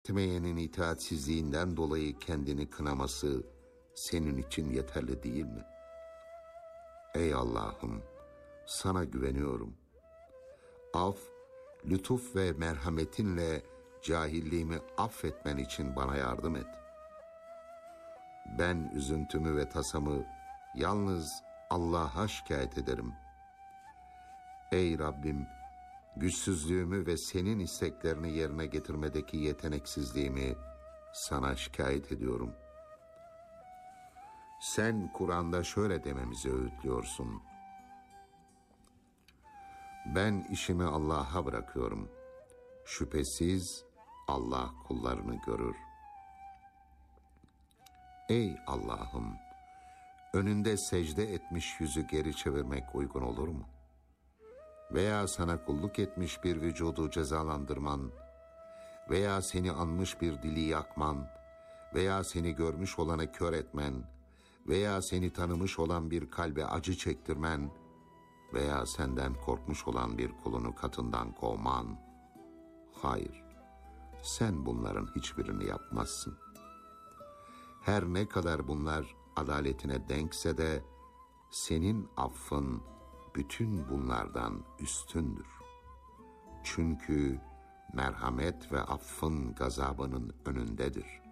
Etmeyenin itaatsizliğinden dolayı kendini kınaması senin için yeterli değil mi? Ey Allah'ım, sana güveniyorum. Af, lütuf ve merhametinle cahilliğimi affetmen için bana yardım et. Ben üzüntümü ve tasamı yalnız Allah'a şikayet ederim. Ey Rabbim, güçsüzlüğümü ve senin isteklerini yerine getirmedeki yeteneksizliğimi sana şikayet ediyorum. Sen Kur'an'da şöyle dememizi öğütlüyorsun. Ben işimi Allah'a bırakıyorum. Şüphesiz Allah kullarını görür. Ey Allah'ım, önünde secde etmiş yüzü geri çevirmek uygun olur mu? Veya sana kulluk etmiş bir vücudu cezalandırman, veya seni anmış bir dili yakman, veya seni görmüş olana kör etmen, veya seni tanımış olan bir kalbe acı çektirmen, veya senden korkmuş olan bir kulunu katından kovman. Hayır, sen bunların hiçbirini yapmazsın. Her ne kadar bunlar adaletine denkse de, senin affın bütün bunlardan üstündür. Çünkü merhamet ve affın gazabının önündedir.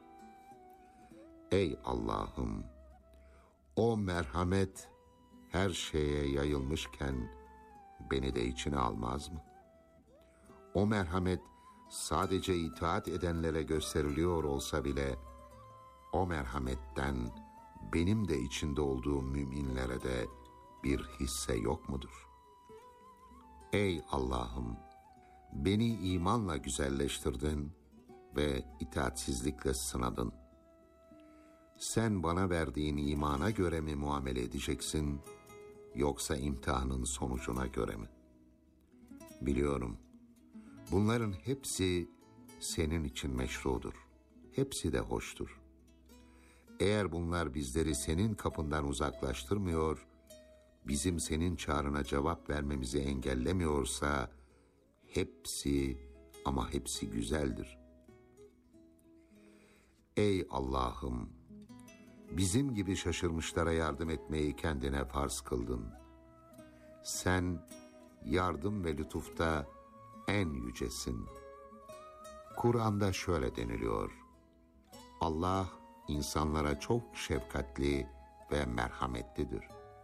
Ey Allah'ım, o merhamet her şeye yayılmışken beni de içine almaz mı? O merhamet sadece itaat edenlere gösteriliyor olsa bile, o merhametten benim de içinde olduğum müminlere de bir hisse yok mudur? Ey Allah'ım, beni imanla güzelleştirdin ve itaatsizlikle sınadın. Sen bana verdiğin imana göre mi muamele edeceksin, yoksa imtihanın sonucuna göre mi? Biliyorum, bunların hepsi senin için meşrudur. Hepsi de hoştur. Eğer bunlar bizleri senin kapından uzaklaştırmıyor, bizim senin çağrına cevap vermemizi engellemiyorsa, hepsi ama hepsi güzeldir. Ey Allah'ım, bizim gibi şaşırmışlara yardım etmeyi kendine farz kıldın. Sen yardım ve lütufta en yücesin. Kur'an'da şöyle deniliyor: Allah insanlara çok şefkatli ve merhametlidir.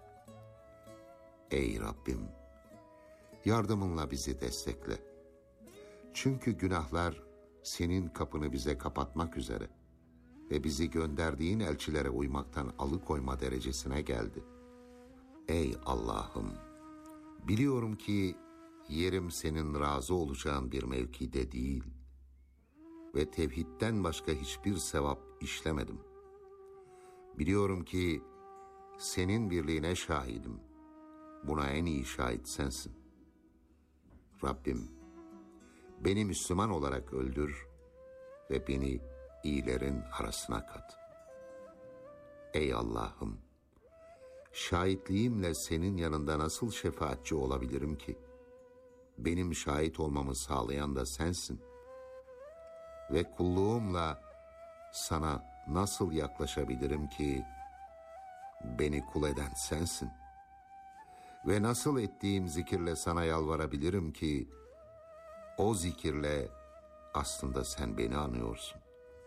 Ey Rabbim, yardımınla bizi destekle. Çünkü günahlar senin kapını bize kapatmak üzere ve bizi gönderdiğin elçilere uymaktan alıkoyma derecesine geldi. Ey Allah'ım, biliyorum ki yerim senin razı olacağın bir mevkide değil ve tevhidden başka hiçbir sevap işlemedim. Biliyorum ki senin birliğine şahidim. Buna en iyi şahit sensin. Rabbim, beni Müslüman olarak öldür ve beni iyilerin arasına kat. Ey Allah'ım, şahitliğimle senin yanında nasıl şefaatçi olabilirim ki? Benim şahit olmamı sağlayan da sensin. Ve kulluğumla sana nasıl yaklaşabilirim ki? Beni kul eden sensin. Ve nasıl ettiğim zikirle sana yalvarabilirim ki? O zikirle aslında sen beni anıyorsun.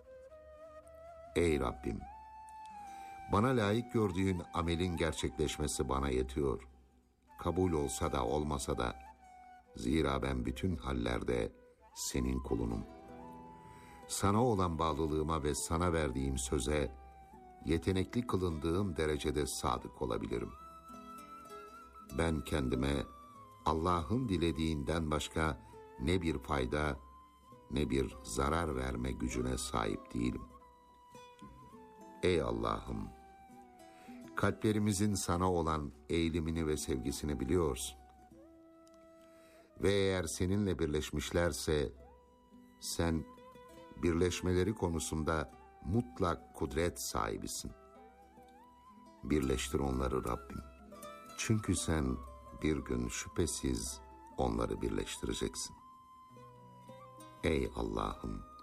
Ey Rabbim, bana layık gördüğün amelin gerçekleşmesi bana yetiyor. Kabul olsa da olmasa da, zira ben bütün hallerde senin kulunum. Sana olan bağlılığıma ve sana verdiğim söze, yetenekli kılındığım derecede sadık olabilirim. Ben kendime Allah'ın dilediğinden başka ne bir fayda ne bir zarar verme gücüne sahip değilim. Ey Allah'ım, kalplerimizin sana olan eğilimini ve sevgisini biliyorsun. Ve eğer seninle birleşmişlerse, sen birleşmeleri konusunda mutlak kudret sahibisin. Birleştir onları Rabbim. Çünkü sen bir gün şüphesiz onları birleştireceksin. Ey Allah'ım,